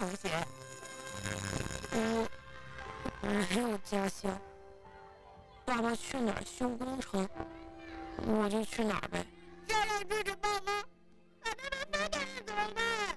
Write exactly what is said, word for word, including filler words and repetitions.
同学。我没有家乡，爸爸去哪儿修工程，我就去哪儿呗。 漂亮，这是爸妈。